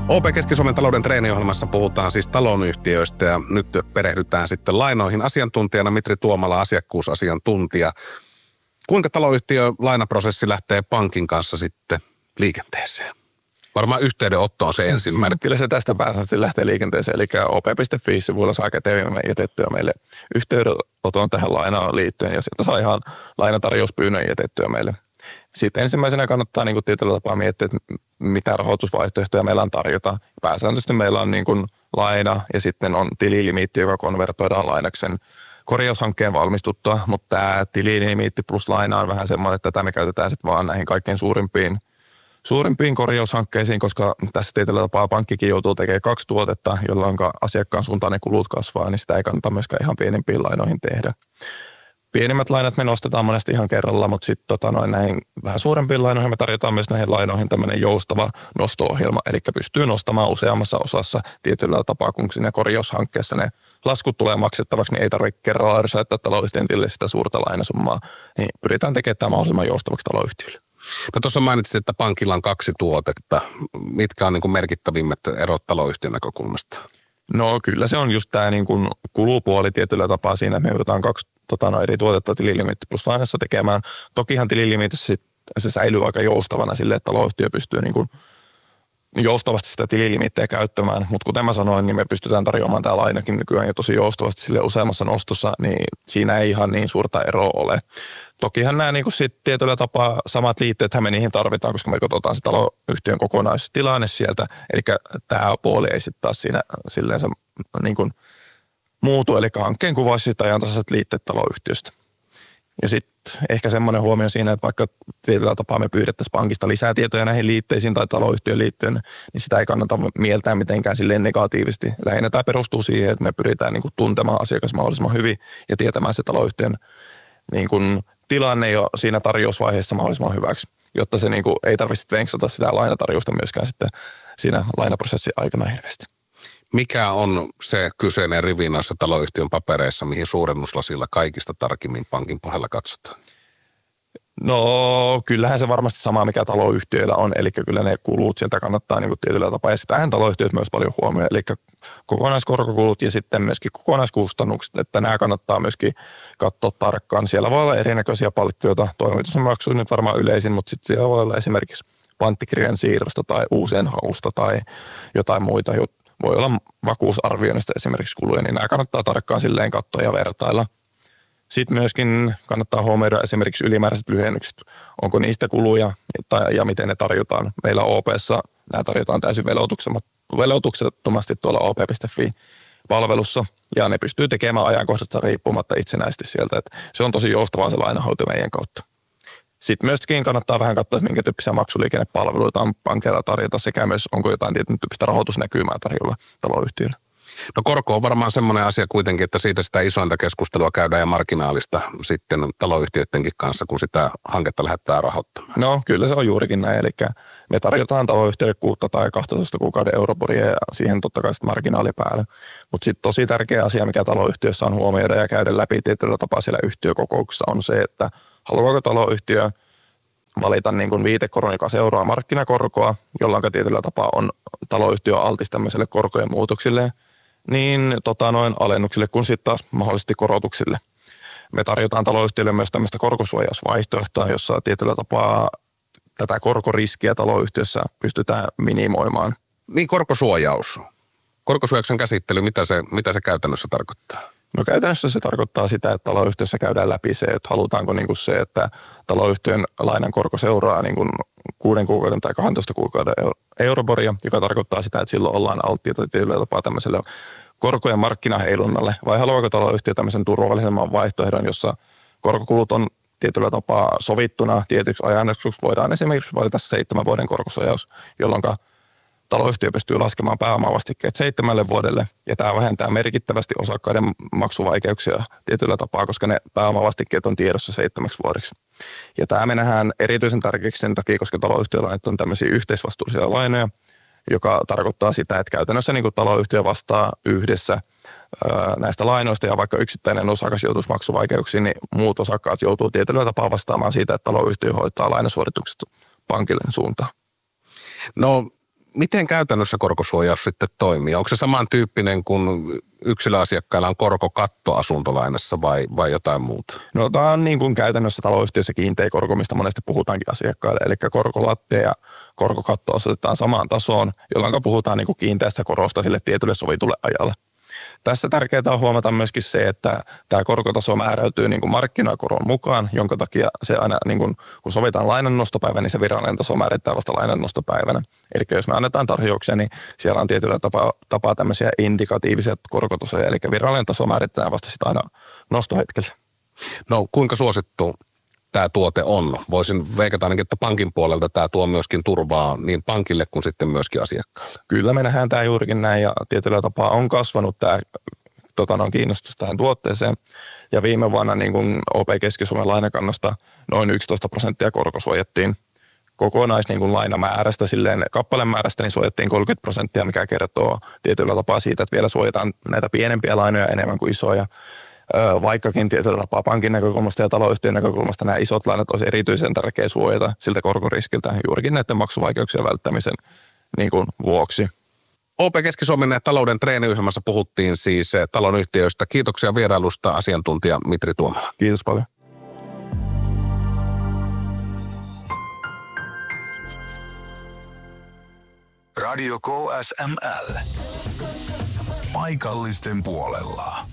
OP Keski-Suomen talouden treeniohjelmassa puhutaan siis taloyhtiöistä ja nyt perehdytään sitten lainoihin. Asiantuntijana Mitri Tuomala, asiakkuusasiantuntija. Kuinka taloyhtiön lainaprosessi lähtee pankin kanssa sitten liikenteeseen? Varmaan yhteydenotto on se ensimmäinen. Kyllä se tästä pääsääntöisesti lähtee liikenteeseen, eli op.fi-sivuilla saa kätevimme jätettyä meille yhteydenoton tähän lainaan liittyen, ja sieltä saa ihan lainatarjouspyynnön jätettyä meille. Sitten ensimmäisenä kannattaa niin kuin tietyllä tapaa miettiä, että mitä rahoitusvaihtoehtoja meillä on tarjota. Pääsääntöisesti meillä on niin kuin laina ja sitten on tililimiitti, joka konvertoidaan lainaksen korjaushankkeen valmistuttua, mutta tämä tililimiitti plus laina on vähän semmoinen, että tätä me käytetään sitten vaan näihin kaikkein suurimpiin korjaushankkeisiin, koska tässä tietyllä tapaa pankkikin joutuu tekemään 2 tuotetta, jolloin asiakkaan suuntaan ne kulut kasvaa, niin sitä ei kannata myöskään ihan pienempiin lainoihin tehdä. Pienimmät lainat me nostetaan monesti ihan kerralla, mutta sitten näihin vähän suurempiin lainoihin me tarjotaan myös näihin lainoihin tämmöinen joustava nosto-ohjelma, eli pystyy nostamaan useammassa osassa tietyllä tapaa, kun siinä korjaushankkeessa ne laskut tulee maksettavaksi, niin ei tarvitse kerralla rysäyttää taloyhtiön tilille sitä suurta lainasummaa, niin pyritään tekemään tämä mahdollisimman joustavaksi taloyhtiölle. No tuossa mainitsit, että pankilla on 2 tuotetta. Mitkä on niin kuin merkittävimmät erot taloyhtiön näkökulmasta? No kyllä se on just tämä niin kuin kulupuoli tietyllä tapaa siinä, että me joudutaan 2 eri tuotetta tililimiitti plus lainassa tekemään. Tokihan tililimiitissä se säilyy aika joustavana sille, että taloyhtiö pystyy niin kuin joustavasti sitä tililimiittiä käyttämään, mutta kuten mä sanoin, niin me pystytään tarjoamaan tämä lainakin nykyään jo tosi joustavasti sille useammassa nostossa, niin siinä ei ihan niin suurta eroa ole. Tokihan nämä niin sit tietyllä tapaa samat liitteethän me niihin tarvitaan, koska me katsotaan se taloyhtiön kokonaistilanne sieltä, eli tämä puoli ei sitten taas siinä silleen se niin kuin muutu, eli hankkeen kuvaisi sitä ajantasaiset liitteet taloyhtiöstä. Ja sitten ehkä semmoinen huomio siinä, että vaikka tietyllä tapaa me pyydettäisiin pankista lisää tietoja näihin liitteisiin tai taloyhtiön liittyen, niin sitä ei kannata mieltää mitenkään silleen negatiivisesti. Lähinnä tämä perustuu siihen, että me pyritään niin kuin tuntemaan asiakas mahdollisimman hyvin ja tietämään se taloyhtiön niin kuin tilanne jo siinä tarjousvaiheessa mahdollisimman hyväksi, jotta se niin kuin ei tarvitse venksata sitä lainatarjousta myöskään sitten siinä lainaprosessin aikana hirveästi. Mikä on se kyseinen rivi noissa taloyhtiön papereissa, mihin suurennuslasilla kaikista tarkimmin pankin pohjalla katsotaan? No kyllähän se varmasti sama, mikä taloyhtiöillä on, eli kyllä ne kulut sieltä kannattaa niin kuin tietyllä tapaa. Ja sitähän taloyhtiöt myös paljon huomioon, eli kokonaiskorkokulut ja sitten myöskin kokonaiskustannukset, että nämä kannattaa myöskin katsoa tarkkaan. Siellä voi olla erinäköisiä palkkioita, toimitusmaksu nyt varmaan yleisin, mutta sitten siellä voi olla esimerkiksi panttikirjan siirrosta tai uusien hausta tai jotain muita. Voi olla vakuusarvioinnista esimerkiksi kuluja, niin nämä kannattaa tarkkaan silleen katsoa ja vertailla. Sitten myöskin kannattaa huomioida esimerkiksi ylimääräiset lyhennykset. Onko niistä kuluja ja miten ne tarjotaan. Meillä OP:ssa nämä tarjotaan täysin velotuksettomasti tuolla op.fi-palvelussa. Ja ne pystyy tekemään ajankohdasta riippumatta itsenäisesti sieltä. Että se on tosi joustavaa se lainahoito meidän kautta. Sitten myöskin kannattaa vähän katsoa, minkä tyyppisiä maksuliikennepalveluita on pankeilla tarjota sekä myös onko jotain tietyn tyyppistä rahoitusnäkymää tarjolla taloyhtiöille. No korko on varmaan semmoinen asia kuitenkin, että siitä sitä isointa keskustelua käydään ja marginaalista sitten taloyhtiöidenkin kanssa, kun sitä hanketta lähdetään rahoittamaan. No kyllä se on juurikin näin, eli me tarjotaan taloyhtiöille 6 tai 12 kuukauden euroboria ja siihen totta kai sitten marginaali päälle. Mutta sitten tosi tärkeä asia, mikä taloyhtiössä on huomioida ja käydä läpi tietyllä tapaa siellä yhtiökokouksessa on se, että haluaako taloyhtiö valita niin kuin viitekoron, joka seuraa markkinakorkoa, jolloin tietyllä tapaa on taloyhtiö altis tämmöiselle korkojen muutoksille, niin alennuksille kuin sitten taas mahdollisesti korotuksille. Me tarjotaan taloyhtiöille myös tämmöistä korkosuojausvaihtoehtoa, jossa tietyllä tapaa tätä korkoriskiä taloyhtiössä pystytään minimoimaan. Niin korkosuojaus. Korkosuojauksen käsittely, mitä se käytännössä tarkoittaa? No käytännössä se tarkoittaa sitä, että taloyhtiössä käydään läpi se, että halutaanko niin kuin se, että taloyhtiön lainan korko seuraa niin kuin 6 kuukauden tai 12 kuukauden euroboria, joka tarkoittaa sitä, että silloin ollaan alttiita tietyllä tapaa tämmöiselle korkojen markkinaheilunnalle, vai haluaako taloyhtiö tämmöisen turvallisemman vaihtoehdon, jossa korkokulut on tietyllä tapaa sovittuna tietyksi ajanjaksoksi. Voidaan esimerkiksi valita 7 vuoden korkosuojaus, jolloin taloyhtiö pystyy laskemaan pääomavastikkeet 7 vuodelle, ja tämä vähentää merkittävästi osakkaiden maksuvaikeuksia tietyllä tapaa, koska ne pääomavastikkeet on tiedossa 7 vuodeksi. Ja tämä me nähdään erityisen tärkeäksi sen takia, koska taloyhtiölainat on tämmöisiä yhteisvastuullisia lainoja, joka tarkoittaa sitä, että käytännössä niin kuin taloyhtiö vastaa yhdessä näistä lainoista, ja vaikka yksittäinen osakas joutuisi maksuvaikeuksiin, niin muut osakkaat joutuu tietyllä tapaa vastaamaan siitä, että taloyhtiö hoitaa lainasuoritukset pankille suuntaan. No, Miten käytännössä korkosuojaus sitten toimii? Onko se samantyyppinen kuin yksilöasiakkailla on korkokatto asuntolainassa vai jotain muuta? No tämä on niin kuin käytännössä taloyhtiössä kiinteä korko, mistä monesti puhutaankin asiakkaille. Eli korkolatte ja korkokatto asetetaan samaan tasoon, jolloin puhutaan niin kuin kiinteästä korosta sille tietylle sovitulle ajalle. Tässä tärkeää on huomata myöskin se, että tämä korkotaso määräytyy niin kuin markkinakoron mukaan, jonka takia se aina, niin kuin, kun sovitaan lainannostopäivä, niin se virallinen taso määrittää vasta lainannostopäivänä. Eli jos me annetaan tarjouksia, niin siellä on tietyllä tapaa tämmöisiä indikatiivisia korkotasoja, eli virallinen taso määrittää vasta sitä aina nostohetkellä. No kuinka suosittu tämä tuote on? Voisin veikata ainakin, että pankin puolelta tämä tuo myöskin turvaa niin pankille kuin sitten myöskin asiakkaalle. Kyllä me nähdään tämä juurikin näin ja tietyllä tapaa on kasvanut tämä kiinnostus tähän tuotteeseen. Ja viime vuonna niin kuin OP Keski-Suomen lainakannosta noin 11% korkosuojattiin. Niin kuin lainamäärästä, silleen kappalemäärästä, niin suojattiin 30%, mikä kertoo tietyllä tapaa siitä, että vielä suojataan näitä pienempiä lainoja enemmän kuin isoja. Vaikkakin tietyllä tapaa pankin näkökulmasta ja taloyhtiön näkökulmasta nämä isot lainat olisi erityisen tärkeä suojata siltä korkoriskiltä juurikin näiden maksuvaikeuksien välttämisen niin kuin vuoksi. OP Keski-Suomen talouden treeniohjelmassa puhuttiin siis talonyhtiöistä. Kiitoksia vierailusta asiantuntija Mitri Tuomala. Kiitos paljon. Radio KSML. Paikallisten puolella.